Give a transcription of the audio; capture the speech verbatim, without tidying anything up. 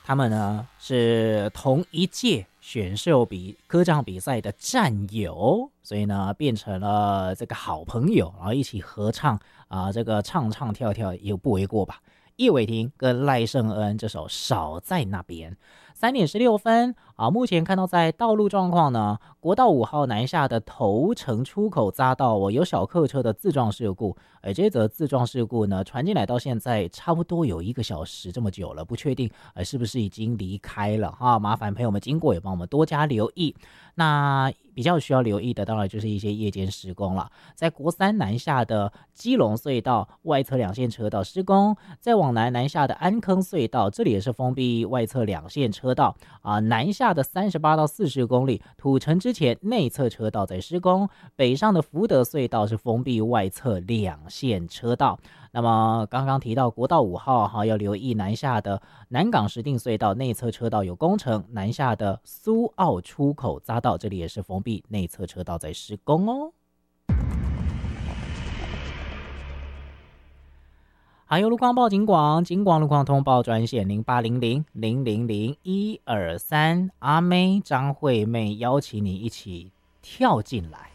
他们呢是同一届选秀比歌唱比赛的战友，所以呢变成了这个好朋友，然后一起合唱啊、呃，这个唱唱跳跳也不为过吧。叶伟霆跟赖圣恩这首少在那边，三点十六分啊。目前看到在道路状况呢，国道五号南下的头城出口匝道哦，有小客车的自撞事故，而这则自撞事故呢传进来到现在差不多有一个小时这么久了，不确定呃是不是已经离开了哈，麻烦朋友们经过也帮我们多加留意。那比较需要留意的当然就是一些夜间施工了，在国三南下的基隆隧道外侧两线车道施工，再往南南下的安坑隧道这里也是封闭外侧两线车道啊、呃，南下的三十八到四十公里土城之前内侧车道在施工，北上的福德隧道是封闭外侧两线车道。那么刚刚提到国道五号哈，要留意南下的南港石碇隧道内侧车道有工程，南下的苏澳出口匝道这里也是封闭内侧车道在施工哦。还有路况报警广，警广路况通报专线零八零零零零零一二三，阿妹张惠妹邀请你一起跳进来。